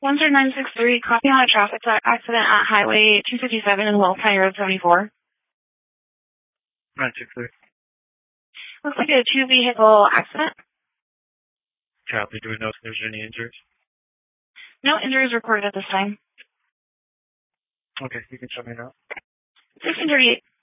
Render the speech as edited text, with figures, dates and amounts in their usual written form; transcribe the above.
10963, copy on a traffic accident at Highway 257 and Wells County Road 74. 963. Looks like a two-vehicle accident. Copy. Do we know if there's any injuries? No injuries recorded at this time. Okay, you can show me now. 1638.